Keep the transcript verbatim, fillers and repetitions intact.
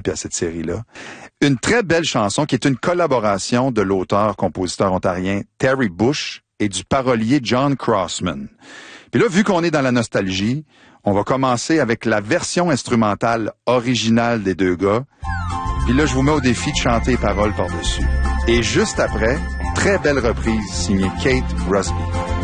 puis à cette série-là. Une très belle chanson qui est une collaboration de l'auteur-compositeur ontarien Terry Bush et du parolier John Crossman. Puis là, vu qu'on est dans la nostalgie, on va commencer avec la version instrumentale originale des deux gars. Puis là, je vous mets au défi de chanter les paroles par-dessus. Et juste après, très belle reprise signée Kate Rusby.